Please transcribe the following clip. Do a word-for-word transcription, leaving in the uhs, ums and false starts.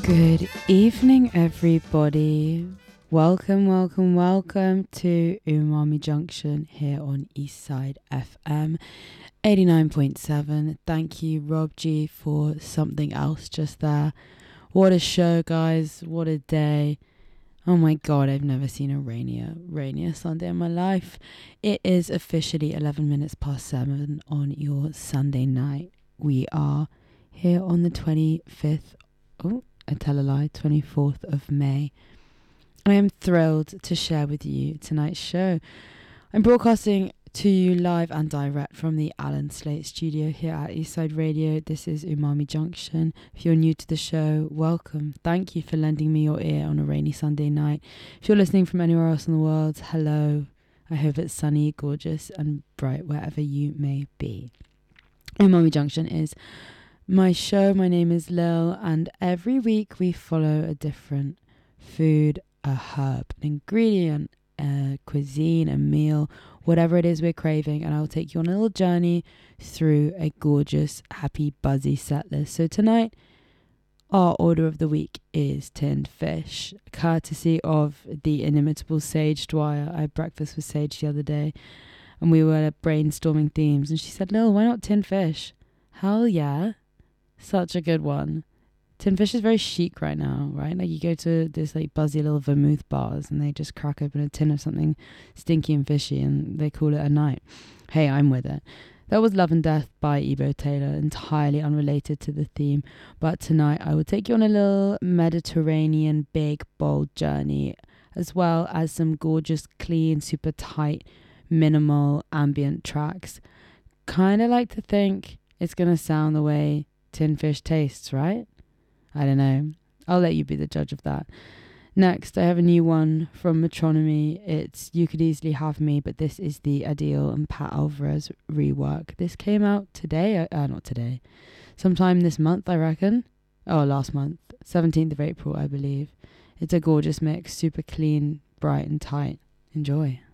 Good evening, everybody. Welcome, welcome, welcome to Umami Junction here on Eastside F M eighty-nine point seven. Thank you, Rob G, for something else just there. What a show, guys. What a day. Oh my god, I've never seen a rainier, rainier Sunday in my life. It is officially eleven minutes past seven on your Sunday night. We are here on the twenty-fifth. Oh, I tell a lie, twenty-fourth of May. I am thrilled to share with you tonight's show. I'm broadcasting to you live and direct from the Alan Slate studio here at Eastside Radio. This is Umami Junction. If you're new to the show, welcome. Thank you for lending me your ear on a rainy Sunday night. If you're listening from anywhere else in the world, hello. I hope it's sunny, gorgeous and bright wherever you may be. Umami Junction is my show. My name is Lil, and every week we follow a different food, a herb, an ingredient, a cuisine, a meal, whatever it is we're craving, and I'll take you on a little journey through a gorgeous, happy, buzzy set list. So tonight, our order of the week is tinned fish, courtesy of the inimitable Sage Dwyer. I had breakfast with Sage the other day, and we were brainstorming themes, and she said, Lil, why not tinned fish? Hell yeah. Such a good one. Tinned fish is very chic right now, right? Like you go to this like buzzy little vermouth bars and they just crack open a tin of something stinky and fishy and they call it a night. Hey, I'm with it. That was Love and Death by Ebo Taylor, entirely unrelated to the theme. But tonight I will take you on a little Mediterranean big bold journey, as well as some gorgeous, clean, super tight, minimal ambient tracks. Kind of like to think it's going to sound the way tinned fish tastes, right? I don't know. I'll let you be the judge of that. Next, I have a new one from Metronomy. It's You Could Easily Have Me, but this is the Adele and Pat Alvarez rework. This came out today. Uh, not today. Sometime this month, I reckon. Oh, last month. seventeenth of April, I believe. It's a gorgeous mix. Super clean, bright and tight. Enjoy.